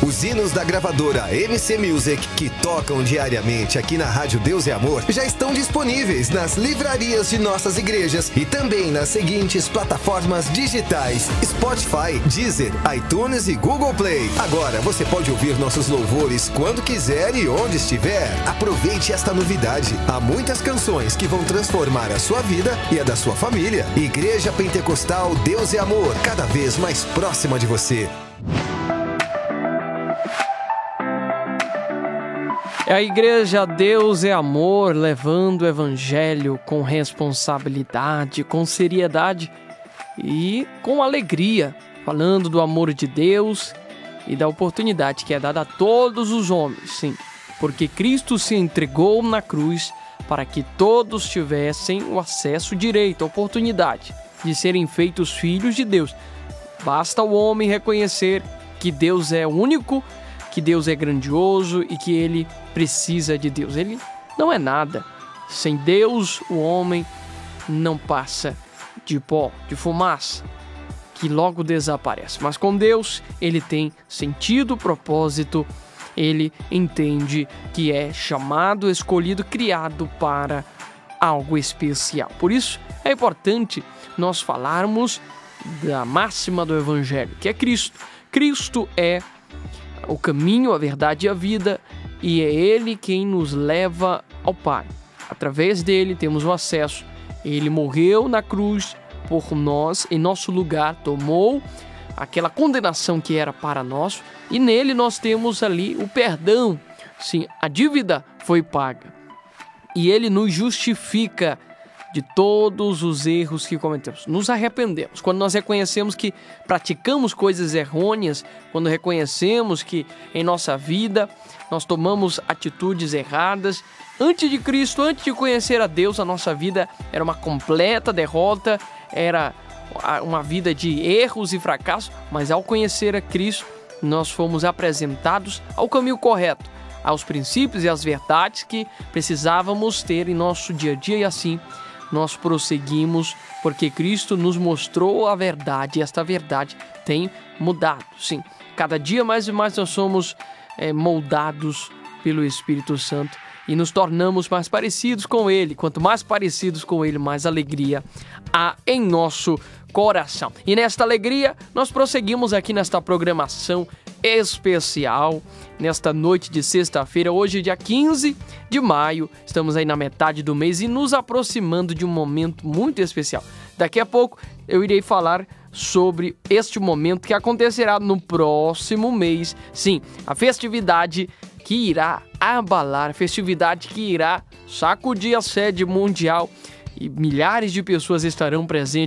Os hinos da gravadora MC Music, que tocam diariamente aqui na Rádio Deus é Amor, já estão disponíveis nas livrarias de nossas igrejas e também nas seguintes plataformas digitais: Spotify, Deezer, iTunes e Google Play. Agora você pode ouvir nossos louvores quando quiser e onde estiver. Aproveite esta novidade. Há muitas canções que vão transformar a sua vida e a da sua família. Igreja Pentecostal Deus é Amor, cada vez mais próxima de você. É a Igreja Deus é Amor, levando o Evangelho com responsabilidade, com seriedade e com alegria, falando do amor de Deus e da oportunidade que é dada a todos os homens, sim, porque Cristo se entregou na cruz para que todos tivessem o acesso direito, a oportunidade de serem feitos filhos de Deus. Basta o homem reconhecer que Deus é único, que Deus é grandioso e que ele precisa de Deus. Ele não é nada. Sem Deus, o homem não passa de pó, de fumaça, que logo desaparece. Mas com Deus, ele tem sentido, propósito, ele entende que é chamado, escolhido, criado para algo especial. Por isso, é importante nós falarmos da máxima do Evangelho, que é Cristo. Cristo é o caminho, a verdade e a vida, e é Ele quem nos leva ao Pai. Através dele temos o acesso. Ele morreu na cruz por nós, em nosso lugar, tomou aquela condenação que era para nós, e nele nós temos ali o perdão. Sim, a dívida foi paga. E ele nos justifica de todos os erros que cometemos. Nos arrependemos. Quando nós reconhecemos que praticamos coisas errôneas, quando reconhecemos que em nossa vida nós tomamos atitudes erradas, antes de Cristo, antes de conhecer a Deus, a nossa vida era uma completa derrota, era uma vida de erros e fracassos, mas ao conhecer a Cristo, nós fomos apresentados ao caminho correto, aos princípios e às verdades que precisávamos ter em nosso dia a dia, e assim nós prosseguimos, porque Cristo nos mostrou a verdade, e esta verdade tem mudado. Sim, cada dia mais e mais nós somos moldados pelo Espírito Santo e nos tornamos mais parecidos com Ele. Quanto mais parecidos com Ele, mais alegria há em nosso coração. E nesta alegria, nós prosseguimos aqui nesta programação especial, nesta noite de sexta-feira, hoje dia 15 de maio, estamos aí na metade do mês e nos aproximando de um momento muito especial. Daqui a pouco eu irei falar sobre este momento que acontecerá no próximo mês. Sim, a festividade que irá abalar, a festividade que irá sacudir a sede mundial, e milhares de pessoas estarão presentes